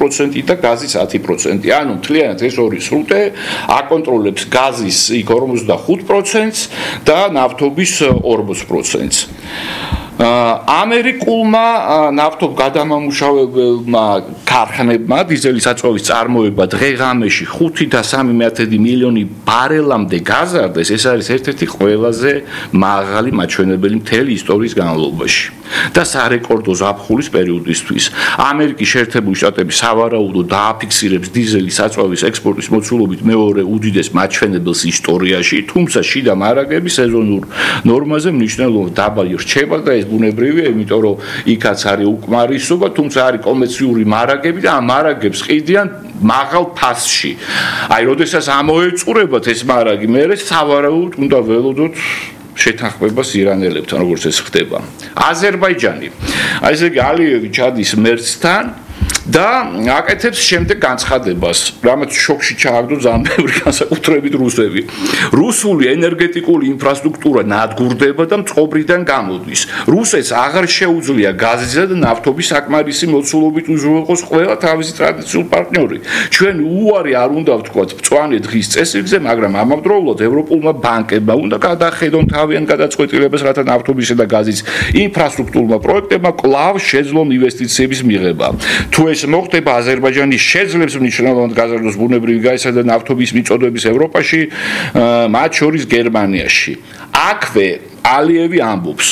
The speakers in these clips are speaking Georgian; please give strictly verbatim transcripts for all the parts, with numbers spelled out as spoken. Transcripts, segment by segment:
პროცენტი და გაზის ათი პროცენტი. ანუ მთლიანად ეს ორი სრუტე აკონტროლებს გაზის იქ ორმოცდახუთ პროცენტს და ნავთობის ორმოც პროცენტს. ამერიკულმა ნავთობ გადამამუშავებელმა ქარხნებმა დიზელის საწვავის წარმოება დღე-ღამეში ხუთი და სამი მეათედი მილიონი ბარელამდე გაზარდეს. ეს არის ერთ-ერთი ყველაზე მაღალი მაჩვენებელი მთელი ისტორიის განმავლობაში და სარეკორდო ზაფხულის პერიოდისთვის. ამერიკის შეერთებული შტატები სავარაუდოდ დააფიქსირებს დიზელის საწვავის ექსპორტის მოცულობით მეორე უდიდეს მაჩვენებელს ისტორიაში, თუმცა შიდა მარაგები სეზონურ ნორმაზე მნიშვნელოვნად დაბალი რჩება და ბუნებრივია, იმიტომ რომ იქაც არის უკმარისობა, თუმცა არის კომერციული მარაგები და ამ მარაგებს ყიდიან მაღალ ფასში. აი, როდესაც ამოეწურებათ ეს მარაგი, მე სავარაუდოდ უნდა ველოდოთ შეთანხმებას ირანელებთან, როგორც ეს ხდება. აზერბაიჯანი. აი ესე იგი ალიევი ჩადის მერცთან და აკეთებს შემდეგ განცხადებას, რამაც შოქში ჩააგდო ძალიან ბევრი განსაკუთრებით რუსები. რუსული ენერგეტიკული ინფრასტრუქტურა ნადგურდება და მწყობრიდან გამოდის. რუსეთს აღარ შეუძლია გაზისა და ნავთობის საკმარისი მოცულობით უზრუნველყოს ყველა თავისი ტრადიციული პარტნიორი. ჩვენ უარი არ უნდა ვთქვათ მწვანე დღის წესრიგზე, მაგრამ ამავდროულად ევროპულმა ბანკებმა უნდა გადახედონ თავიანთ გადაწყვეტილებას, რათა ნავთობისა და გაზის ინფრასტრუქტურულმა პროექტებმა კვლავ შეძლონ ინვესტიციების მიღება. თუ ეს მოხდება, აზერბაიჯანი შეძლებს მნიშვნელოვნად გაზარდოს ბუნებრივი გაზისა და ნავთობის მიწოდების ევროპაში, მათ შორის გერმანიაში. აქვე ალიევი ამბობს,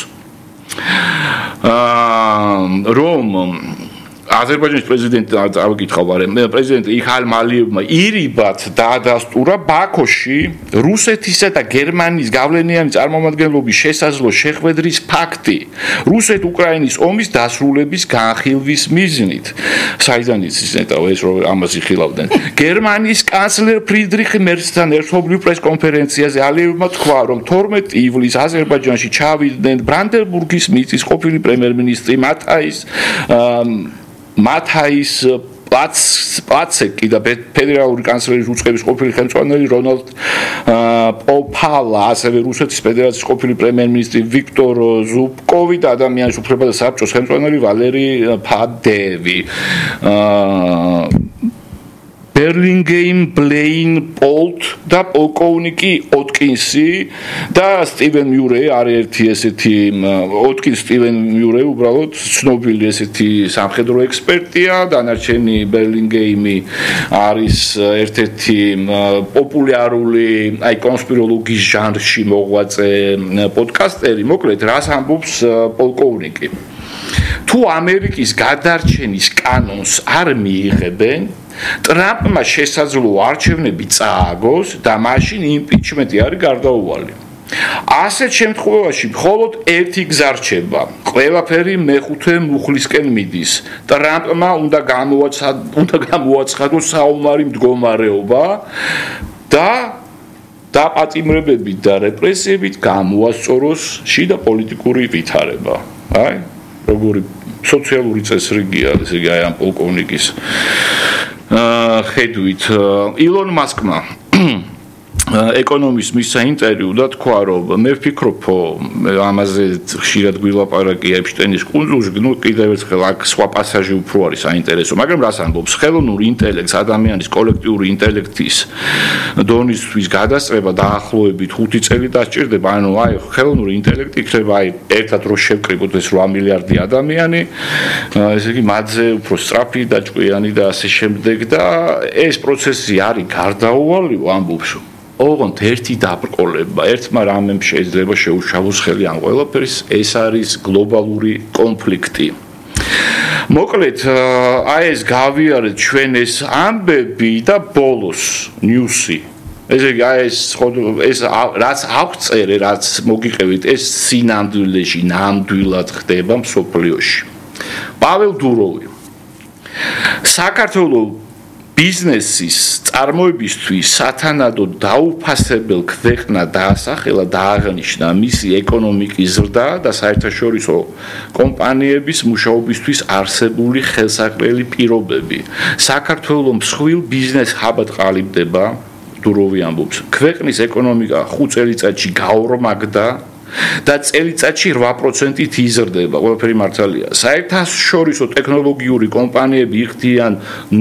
რომ აზერბაიჯანის პრეზიდენტი წავიკითხავ, პრეზიდენტ იჰალ ალიევმა ირიბად დაადასტურა ბაქოში რუსეთისა და გერმანიის გავლენიანი წარმომადგენლობის შესაძლო შეხვედრის ფაქტი რუსეთ-უკრაინის ომის დასრულების განხილვის მიზნით. საიდან იცის ნეტავ ეს რომ ამას იხილავდნენ. გერმანიის კანცლერ ფრიდრიხ მერცთან ერთობლივ პრესკონფერენციაზე ალიევმა თქვა, რომ თორმეტი ივლისს აზერბაიჯანში ჩავიდნენ ბრანდენბურგის მიწის ყოფილი პრემიერ-მინისტრი მათაის მათაის პლაცეკი და ფედერალური კანცლერის უწყების ყოფილი ხელმძღვანელი რონალდ პოფალა, ასევე რუსეთის ფედერაციის ყოფილი პრემიერ-მინისტრი ვიქტორ ზუბკოვი და ადამიანის უფლებათა საბჭოს ხელმძღვანელი ვალერი ფადევი. ბერლინგეიმ ბლეინ პოლტ და პოლკოვნიკი ოტკინსი და სტივენ მიურე არის ერთი ესეთი ოტკინს სტივენ მიურე უბრალოდ ცნობილი ესეთი სამხედრო ექსპერტია, დანარჩენი ბერლინგეიმი არის ერთ-ერთი პოპულარული აი კონსპიროლოგიის ჟანრში მოღვაწე პოდკასტერი. მოკლედ, რას ამბობს პოლკოვნიკი? თუ ამერიკის გადარჩენის კანონს არ მიიღებენ, ტრამპმა შესაძლოა არჩევნები წააგოს და მაშინ იმპიჩმენტი არის გარდაუვალი. ასეთ შემთხვევაში მხოლოდ ერთი გზა რჩება. ყველაფერი მეხუთე მუხლისკენ მიდის. ტრამპმა უნდა უნდა გამოაცხადოს საომარი მდგომარეობა და დაპატიმრებებით და რეპრესიებით გამოასწოროს შიდა პოლიტიკური ვითარება. აი, როგორი სოციალური წესრიგია, ესე იგი, აი ამ პოლკოვნიკის ხედვით. ილონ მასკმა ეკონომის მისცა ინტერვიუ და თქვა, რომ მე ვფიქრობ, ამაზე ხშირად გვილაპარაკია ეპშტეინის კუნძულში, ნუ კიდევ ერთხელ აქ სხვა პასაჟი უფრო არის საინტერესო, მაგრამ რას ამბობს? ხელოვნური ინტელექტს, ადამიანის კოლექტიური ინტელექტის დონისთვის გადასწრება დაახლოებით ხუთი წელი დასჭირდება. ანუ აი ხელოვნური ინტელექტი იქნება აი ერთად რო შევკრიბოთ ეს რვა მილიარდი ადამიანი, ესე იგი მათზე უფრო სწრაფი და ჭკვიანი და ასე შემდეგ და ეს პროცესი არის გარდაუვალი, ამბობს. ოღონდ ერთი დაბრკოლება, ერთმა რამემ შეიძლება შეუშალოს ხელი ამ ყველაფერს, ეს არის გლობალური კონფლიქტი. მოკლედ, აი ეს გავიარეთ ჩვენ ეს ამბები და ბოლოს ნიუსი. ესე იგი, აი ეს ეს რაც აღწერე, რაც მოგიყევით, ეს სინამდვილეში ნამდვილად ხდება მსოფლიოში. პაվել დუროვი. საქართველოს ბიზნესის წარმოებისთვის სათანადო დაუფასებელ ქვეყნად დაასახელა და აღნიშნა მისი ეკონომიკის ზრდა და საერთაშორისო კომპანიების მუშაობისთვის არსებული ხელსაყრელი პირობები. საქართველოს მსხვილ ბიზნეს ჰაბად ყალიბდება, დუროვი ამბობს. ქვეყნის ეკონომიკა ხუთ წელიწადში გაორმაგდა და წელიწადში რვა პროცენტით იზრდება, ყველაფერი მართალია. საერთაშორისო ტექნოლოგიური კომპანიები იხდიან